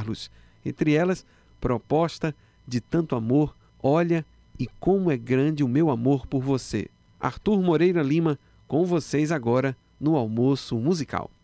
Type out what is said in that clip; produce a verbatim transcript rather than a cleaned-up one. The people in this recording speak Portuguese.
Carlos. Entre elas, Proposta de Tanto Amor, Olha e Como é Grande o Meu Amor por Você. Arthur Moreira Lima, com vocês agora no Almoço Musical.